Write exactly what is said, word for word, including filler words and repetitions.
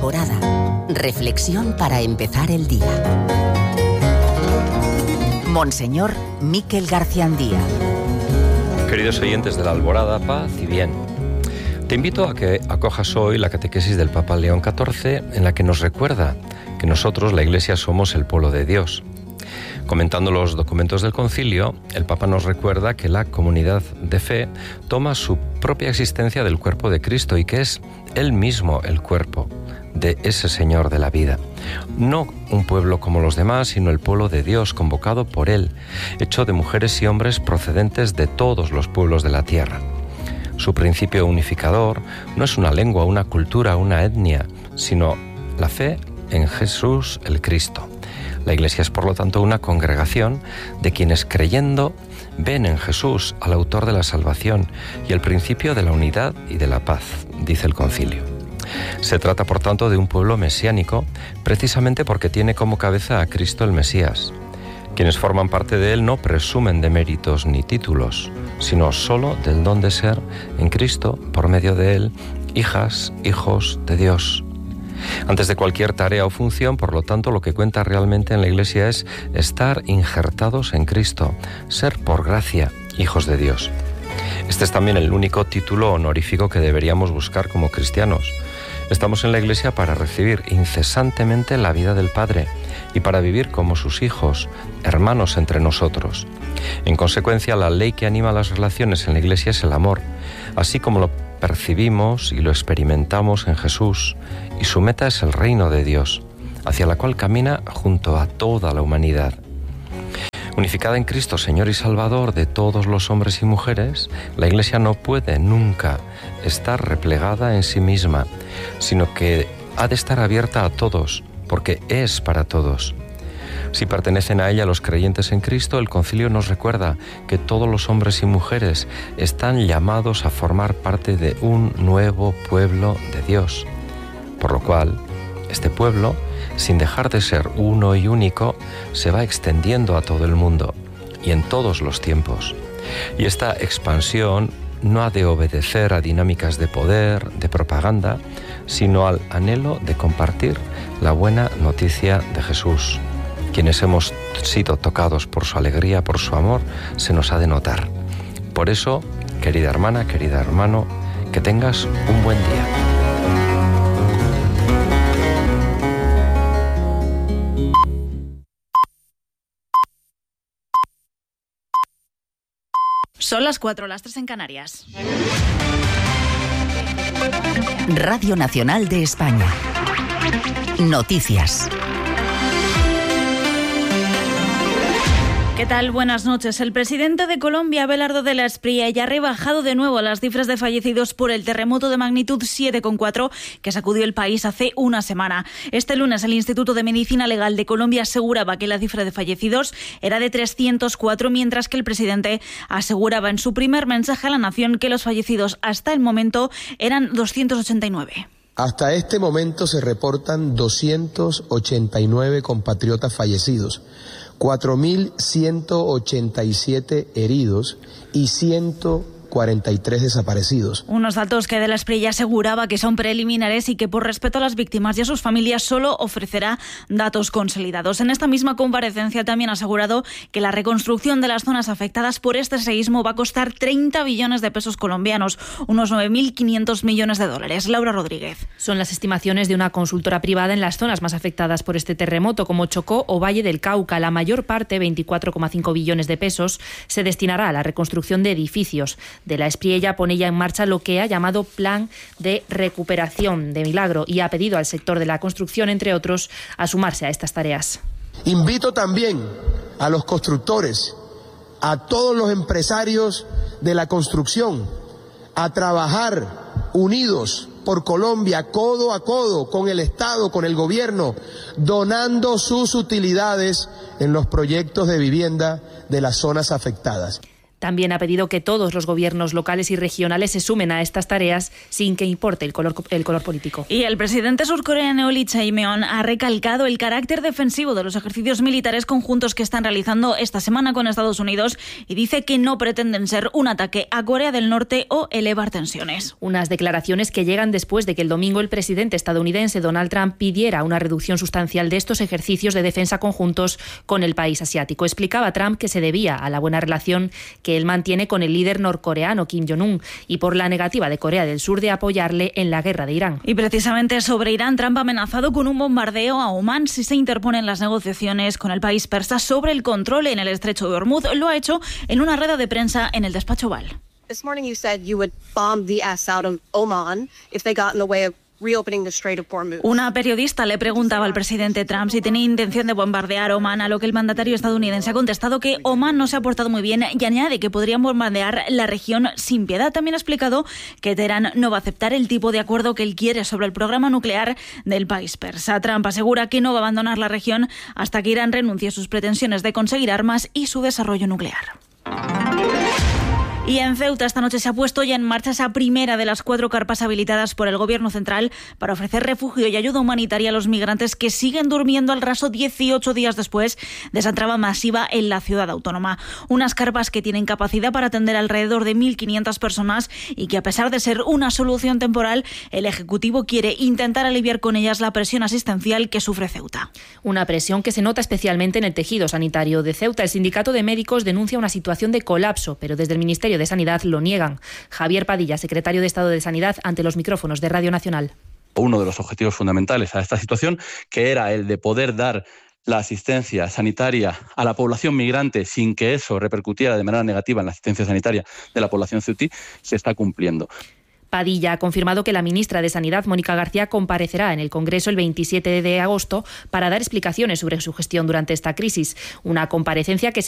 Alborada. Reflexión para empezar el día. Monseñor Miquel Garciandía. Queridos oyentes de la Alborada, paz y bien. Te invito a que acojas hoy la catequesis del Papa León catorce, en la que nos recuerda que nosotros, la Iglesia, somos el pueblo de Dios. Comentando los documentos del concilio, el Papa nos recuerda que la comunidad de fe toma su propia existencia del cuerpo de Cristo y que es Él mismo el cuerpo de ese Señor de la vida. No un pueblo como los demás, sino el pueblo de Dios, convocado por Él, hecho de mujeres y hombres procedentes de todos los pueblos de la tierra. Su principio unificador no es una lengua, una cultura, una etnia, sino la fe en Jesús el Cristo. La Iglesia es, por lo tanto, una congregación de quienes, creyendo, ven en Jesús al autor de la salvación y el principio de la unidad y de la paz, dice el concilio. Se trata, por tanto, de un pueblo mesiánico, precisamente porque tiene como cabeza a Cristo el Mesías. Quienes forman parte de él no presumen de méritos ni títulos, sino solo del don de ser en Cristo, por medio de él, hijas, hijos de Dios. Antes de cualquier tarea o función, por lo tanto, lo que cuenta realmente en la Iglesia es estar injertados en Cristo, ser por gracia hijos de Dios. Este es también el único título honorífico que deberíamos buscar como cristianos. Estamos en la Iglesia para recibir incesantemente la vida del Padre y para vivir como sus hijos, hermanos entre nosotros. En consecuencia, la ley que anima las relaciones en la Iglesia es el amor, así como lo percibimos y lo experimentamos en Jesús, y su meta es el reino de Dios, hacia la cual camina junto a toda la humanidad. Unificada en Cristo, Señor y Salvador de todos los hombres y mujeres, la Iglesia no puede nunca estar replegada en sí misma, sino que ha de estar abierta a todos, porque es para todos. Si pertenecen a ella los creyentes en Cristo, el concilio nos recuerda que todos los hombres y mujeres están llamados a formar parte de un nuevo pueblo de Dios. Por lo cual, este pueblo, sin dejar de ser uno y único, se va extendiendo a todo el mundo y en todos los tiempos. Y esta expansión no ha de obedecer a dinámicas de poder, de propaganda, sino al anhelo de compartir la buena noticia de Jesús. Quienes hemos sido tocados por su alegría, por su amor, se nos ha de notar. Por eso, querida hermana, querido hermano, que tengas un buen día. Son las cuatro, las tres en Canarias. Radio Nacional de España. Noticias. ¿Qué tal? Buenas noches. El presidente de Colombia, Abelardo de la Espriella, ya ha rebajado de nuevo las cifras de fallecidos por el terremoto de magnitud siete coma cuatro que sacudió el país hace una semana. Este lunes el Instituto de Medicina Legal de Colombia aseguraba que la cifra de fallecidos era de trescientos cuatro, mientras que el presidente aseguraba en su primer mensaje a la nación que los fallecidos hasta el momento eran doscientos ochenta y nueve. Hasta este momento se reportan doscientos ochenta y nueve compatriotas fallecidos, cuatro mil ciento ochenta y siete heridos y ciento cuarenta y tres desaparecidos. Unos datos que de la Espriella aseguraba que son preliminares y que por respeto a las víctimas y a sus familias solo ofrecerá datos consolidados. En esta misma comparecencia también ha asegurado que la reconstrucción de las zonas afectadas por este seísmo va a costar treinta billones de pesos colombianos, unos nueve mil quinientos millones de dólares. Laura Rodríguez. Son las estimaciones de una consultora privada en las zonas más afectadas por este terremoto, como Chocó o Valle del Cauca. La mayor parte, veinticuatro coma cinco billones de pesos, se destinará a la reconstrucción de edificios. De la Espriella pone ya en marcha lo que ha llamado Plan de Recuperación de Milagro y ha pedido al sector de la construcción, entre otros, a sumarse a estas tareas. Invito también a los constructores, a todos los empresarios de la construcción, a trabajar unidos por Colombia, codo a codo, con el Estado, con el gobierno, donando sus utilidades en los proyectos de vivienda de las zonas afectadas. También ha pedido que todos los gobiernos locales y regionales se sumen a estas tareas sin que importe el color, el color político. Y el presidente surcoreano Lee Jae-myung ha recalcado el carácter defensivo de los ejercicios militares conjuntos que están realizando esta semana con Estados Unidos y dice que no pretenden ser un ataque a Corea del Norte o elevar tensiones. Unas declaraciones que llegan después de que el domingo el presidente estadounidense Donald Trump pidiera una reducción sustancial de estos ejercicios de defensa conjuntos con el país asiático. Explicaba Trump que se debía a la buena relación que él mantiene con el líder norcoreano Kim Jong-un y por la negativa de Corea del Sur de apoyarle en la guerra de Irán. Y precisamente sobre Irán, Trump ha amenazado con un bombardeo a Omán si se interponen las negociaciones con el país persa sobre el control en el estrecho de Hormuz. Lo ha hecho en una rueda de prensa en el despacho Oval. This morning you said you would bomb the ass out of Oman if they got in the way of reopening the Strait of Hormuz. Una periodista le preguntaba al presidente Trump si tenía intención de bombardear Omán, a lo que el mandatario estadounidense ha contestado que Omán no se ha portado muy bien y añade que podrían bombardear la región sin piedad. También ha explicado que Teherán no va a aceptar el tipo de acuerdo que él quiere sobre el programa nuclear del país persa. Trump asegura que no va a abandonar la región hasta que Irán renuncie a sus pretensiones de conseguir armas y su desarrollo nuclear. Y en Ceuta esta noche se ha puesto ya en marcha esa primera de las cuatro carpas habilitadas por el Gobierno central para ofrecer refugio y ayuda humanitaria a los migrantes que siguen durmiendo al raso dieciocho días después de esa entrada masiva en la ciudad autónoma. Unas carpas que tienen capacidad para atender alrededor de mil quinientas personas y que, a pesar de ser una solución temporal, el Ejecutivo quiere intentar aliviar con ellas la presión asistencial que sufre Ceuta. Una presión que se nota especialmente en el tejido sanitario de Ceuta. El sindicato de médicos denuncia una situación de colapso, pero desde el Ministerio de Sanidad lo niegan. Javier Padilla, secretario de Estado de Sanidad, ante los micrófonos de Radio Nacional. Uno de los objetivos fundamentales a esta situación, que era el de poder dar la asistencia sanitaria a la población migrante sin que eso repercutiera de manera negativa en la asistencia sanitaria de la población ceutí, se está cumpliendo. Padilla ha confirmado que la ministra de Sanidad, Mónica García, comparecerá en el Congreso el veintisiete de agosto para dar explicaciones sobre su gestión durante esta crisis. Una comparecencia que se